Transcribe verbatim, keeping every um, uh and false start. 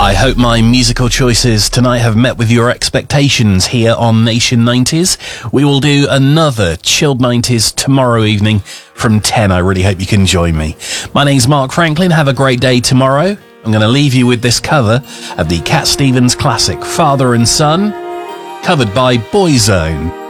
I hope my musical choices tonight have met with your expectations here on Nation nineties. We will do another Chilled nineties tomorrow evening from ten. I really hope you can join me. My name's Mark Franklin. Have a great day tomorrow. I'm going to leave you with this cover of the Cat Stevens classic Father and Son, covered by Boyzone.